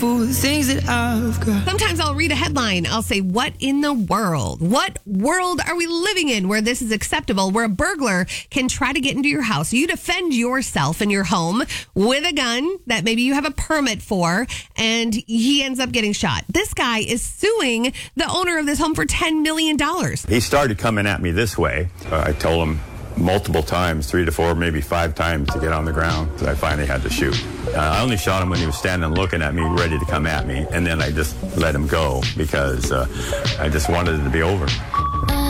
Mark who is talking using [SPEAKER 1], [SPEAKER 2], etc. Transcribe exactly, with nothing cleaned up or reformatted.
[SPEAKER 1] things that I've got.
[SPEAKER 2] Sometimes I'll read a headline. I'll say, what in the world? What world are we living in where this is acceptable, where a burglar can try to get into your house? You defend yourself in your home with a gun that maybe you have a permit for, and he ends up getting shot. This guy is suing the owner of this home for ten million dollars.
[SPEAKER 3] He started coming at me this way. Uh, I told him multiple times, three to four, maybe five times to get on the ground. So I finally had to shoot. Uh, I only shot him when he was standing looking at me, ready to come at me. And then I just let him go because uh, I just wanted it to be over.